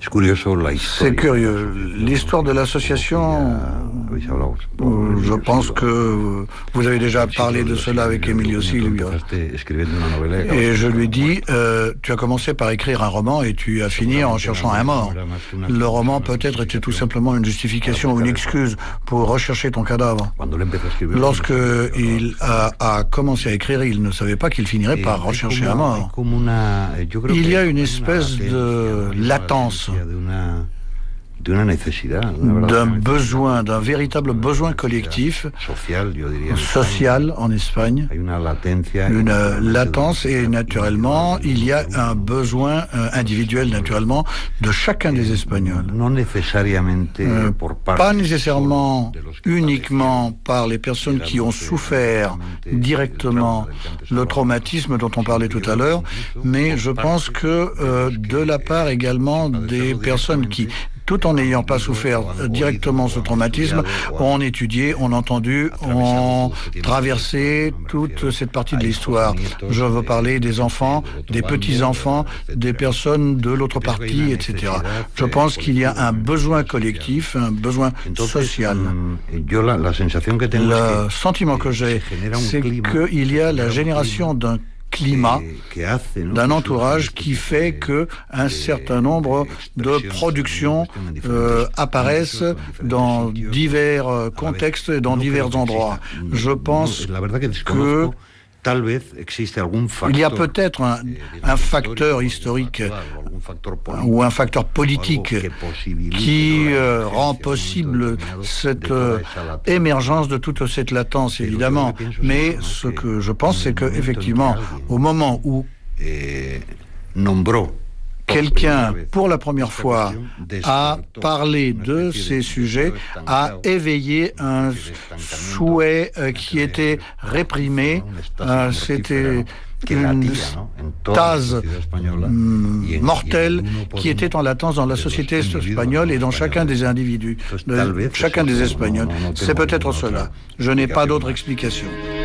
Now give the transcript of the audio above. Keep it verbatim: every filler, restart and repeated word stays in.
C'est curieux. L'histoire de l'association, je pense que vous avez déjà parlé de cela avec Emilio Silvio. Et je lui dis, euh, tu as commencé par écrire un roman et tu as fini en cherchant un mort. Le roman peut-être était tout simplement une justification ou une excuse pour rechercher ton cadavre. Lorsque il a, a commencé à écrire, il ne savait pas qu'il finirait par rechercher un mort. Il y a une espèce de latence, d'un besoin, d'un véritable besoin collectif, social en Espagne, une latence, et naturellement, il y a un besoin individuel, naturellement, de chacun des Espagnols. Euh, pas nécessairement uniquement par les personnes qui ont souffert directement le traumatisme dont on parlait tout à l'heure, mais je pense que euh, de la part également des personnes qui, tout en n'ayant pas souffert directement ce traumatisme, ont étudié, ont entendu, ont traversé toute cette partie de l'histoire. Je veux parler des enfants, des petits-enfants, des personnes de l'autre partie, et cetera. Je pense qu'il y a un besoin collectif, un besoin social. Le sentiment que j'ai, c'est qu'il y a la génération d'un climat, d'un entourage qui fait que un certain nombre de productions euh, apparaissent dans divers euh, contextes et dans divers endroits. Je pense que il y a peut-être un, un facteur historique ou un facteur politique qui euh, rend possible cette euh, émergence de toute cette latence, évidemment. Mais ce que je pense, c'est qu'effectivement, au moment où quelqu'un, pour la première fois, a parlé de ces sujets, a éveillé un souhait euh, qui était réprimé. Euh, c'était une stase mortelle qui était en latence dans la société espagnole et dans chacun des individus, de chacun des Espagnols. C'est peut-être cela. Je n'ai pas d'autre explication.